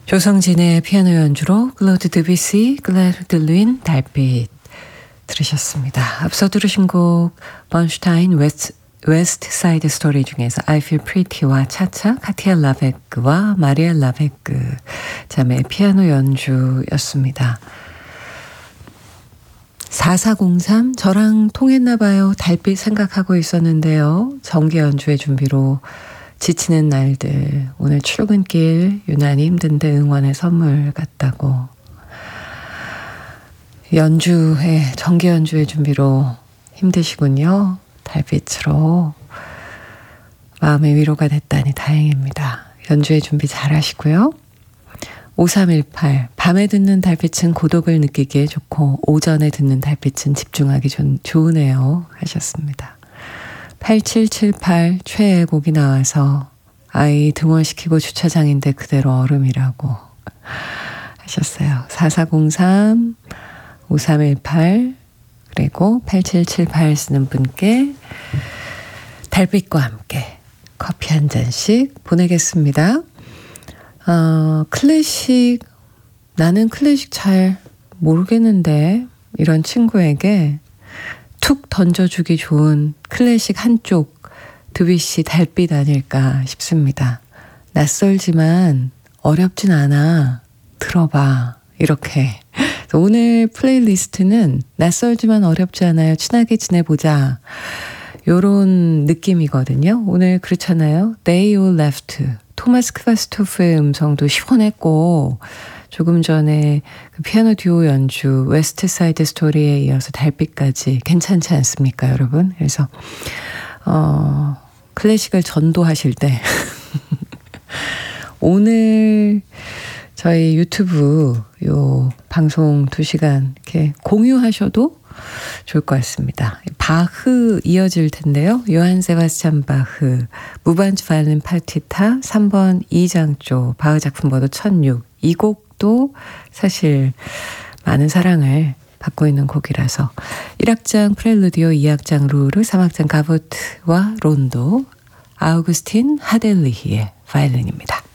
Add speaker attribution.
Speaker 1: 조성진의 피아노 연주로 클로드 드뷔시, 클레르 들루인, 달빛 들으셨습니다. 앞서 들으신 곡 번슈타인 웨스트 사이드 스토리 중에서 I Feel Pretty와 차차, 카티아 라베크와 마리아 라베크 자매의 피아노 연주였습니다. 4403 저랑 통했나봐요. 달빛 생각하고 있었는데요. 정기 연주회 준비로 지치는 날들 오늘 출근길 유난히 힘든데 응원의 선물 같다고. 정기 연주회 준비로 힘드시군요. 달빛으로 마음의 위로가 됐다니 다행입니다. 연주회 준비 잘 하시고요. 5318 밤에 듣는 달빛은 고독을 느끼기에 좋고 오전에 듣는 달빛은 집중하기 좋으네요 하셨습니다. 8778 최애 곡이 나와서 아이 등원시키고 주차장인데 그대로 얼음이라고 하셨어요. 4403 5318 그리고 8778 쓰는 분께 달빛과 함께 커피 한 잔씩 보내겠습니다. 클래식 나는 클래식 잘 모르겠는데 이런 친구에게 툭 던져주기 좋은 클래식 한쪽 드뷔시 달빛 아닐까 싶습니다. 낯설지만 어렵진 않아. 들어봐. 이렇게. 오늘 플레이리스트는 낯설지만 어렵지 않아요. 친하게 지내보자. 요런 느낌이거든요. 오늘 그렇잖아요. They All Left. 토마스 크바스토프의 음성도 시원했고 조금 전에 그 피아노 듀오 연주 웨스트 사이드 스토리에 이어서 달빛까지 괜찮지 않습니까, 여러분? 그래서 클래식을 전도하실 때 오늘 저희 유튜브 요 방송 2시간 이렇게 공유하셔도 좋을 것 같습니다. 바흐 이어질 텐데요. 요한 세바스찬 바흐 무반주 바이올린 파티타 3번 2장조 바흐 작품 번호 1006 이 곡도 사실 많은 사랑을 받고 있는 곡이라서 1악장 프렐루디오 2악장 루르 3악장 가보트와 론도 아우구스틴 하델리히의 바이올린입니다.